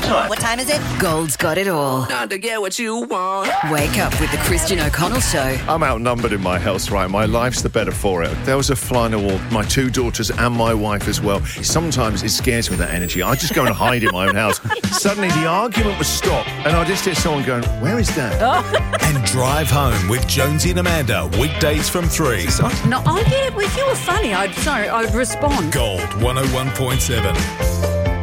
What time is it? Gold's got it all. Time to get what you want. Wake up with the Christian O'Connell Show. I'm outnumbered in my health, right? My life's the better for it. There was a fly on the wall, my 2 daughters and my wife as well. Sometimes it scares me, that energy. I just go and hide in my own house. Suddenly the argument was stopped and I just hear someone going, where is Dad? And Drive Home with Jonesy and Amanda, weekdays from 3. No, oh yeah, if you were funny, I'd respond. Gold 101.7.